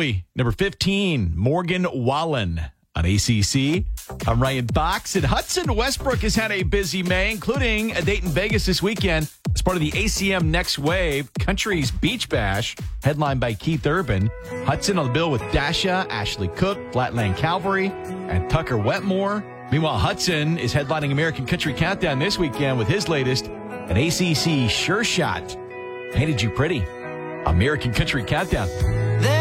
early. Number 15, Morgan Wallen on ACC. I'm Ryan Fox. And Hudson Westbrook has had a busy May, including a date in Vegas this weekend as part of the ACM Next Wave Country's Beach Bash, headlined by Keith Urban. Hudson on the bill with Dasha, Ashley Cook, Flatland Calvary, and Tucker Wetmore. Meanwhile, Hudson is headlining American Country Countdown this weekend with his latest, an ACC Sure Shot. Painted You Pretty. American Country Countdown.